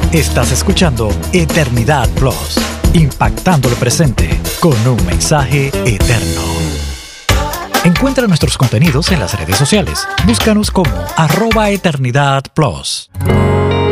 Estás escuchando Eternidad Plus, impactando lo presente con un mensaje eterno. Encuentra nuestros contenidos en las redes sociales. Búscanos como @EternidadPlus.